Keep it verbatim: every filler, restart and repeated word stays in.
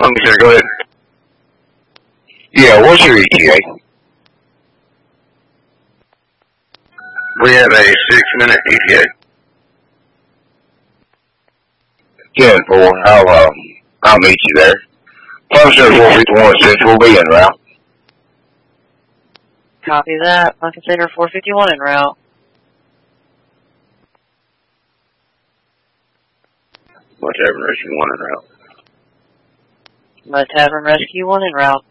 Function, go ahead. Yeah, what's your E T A? We have a six-minute E T A. ten four, I'll, uh, I'll meet you there. Function four fifty-one Central will be en route. Copy that. Function Center four fifty-one en route. My Tavern Rescue one en route. My Tavern Rescue one en route.